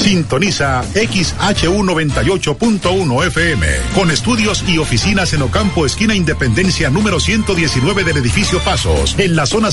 Sintoniza XHU98.1 FM, con estudios y oficinas en Ocampo, esquina Independencia número 119 del edificio Pasos, en la zona